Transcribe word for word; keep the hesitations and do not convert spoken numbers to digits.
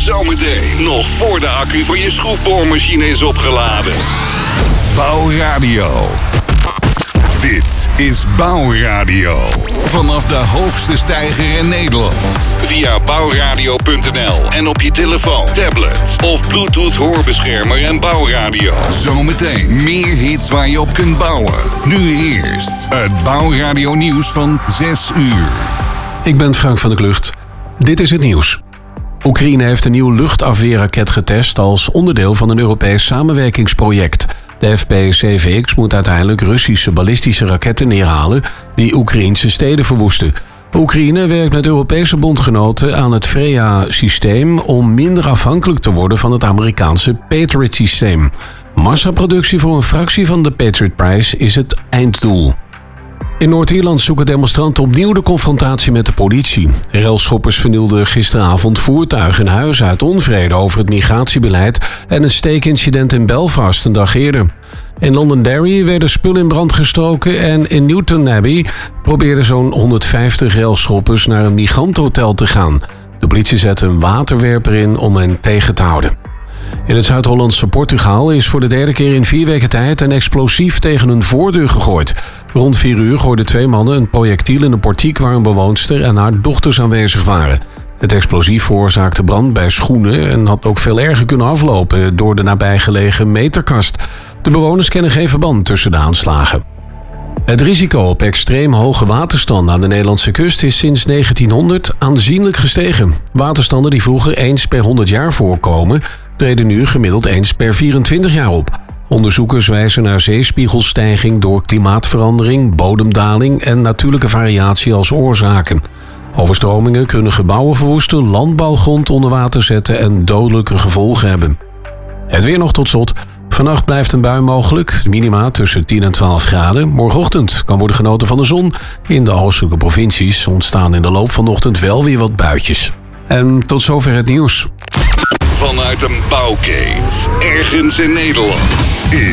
Zometeen, nog voor de accu van je schroefboormachine is opgeladen. Bouwradio. Dit is Bouwradio. Vanaf de hoogste steiger in Nederland. Via bouwradio punt n l en op je telefoon, tablet of Bluetooth hoorbeschermer en Bouwradio. Zometeen meer hits waar je op kunt bouwen. Nu eerst het Bouwradio nieuws van zes uur. Ik ben Frank van der Klucht. Dit is het nieuws. Oekraïne heeft een nieuw luchtafweerraket getest als onderdeel van een Europees samenwerkingsproject. De F P zeven X moet uiteindelijk Russische ballistische raketten neerhalen die Oekraïense steden verwoesten. Oekraïne werkt met Europese bondgenoten aan het Freya-systeem om minder afhankelijk te worden van het Amerikaanse Patriot-systeem. Massaproductie voor een fractie van de Patriot-prijs is het einddoel. In Noord-Ierland zoeken demonstranten opnieuw de confrontatie met de politie. Relschoppers vernielden gisteravond voertuigen en huizen uit onvrede over het migratiebeleid en een steekincident in Belfast een dag eerder. In Londonderry werden spullen in brand gestoken en in Newton Abbey probeerden zo'n honderdvijftig relschoppers naar een migrantenhotel te gaan. De politie zette een waterwerper in om hen tegen te houden. In het Zuid-Hollandse Portugal is voor de derde keer in vier weken tijd een explosief tegen een voordeur gegooid. Rond vier uur gooiden twee mannen een projectiel in een portiek waar een bewoonster en haar dochters aanwezig waren. Het explosief veroorzaakte brand bij schoenen en had ook veel erger kunnen aflopen door de nabijgelegen meterkast. De bewoners kennen geen verband tussen de aanslagen. Het risico op extreem hoge waterstanden aan de Nederlandse kust is sinds negentienhonderd aanzienlijk gestegen. Waterstanden die vroeger eens per honderd jaar voorkomen, treden nu gemiddeld eens per vierentwintig jaar op. Onderzoekers wijzen naar zeespiegelstijging door klimaatverandering, bodemdaling en natuurlijke variatie als oorzaken. Overstromingen kunnen gebouwen verwoesten, landbouwgrond onder water zetten en dodelijke gevolgen hebben. Het weer nog tot slot. Vannacht blijft een bui mogelijk, minima tussen tien en twaalf graden. Morgenochtend kan worden genoten van de zon. In de oostelijke provincies ontstaan in de loop van de ochtend wel weer wat buitjes. En tot zover het nieuws. Vanuit een bouwkeet, ergens in Nederland.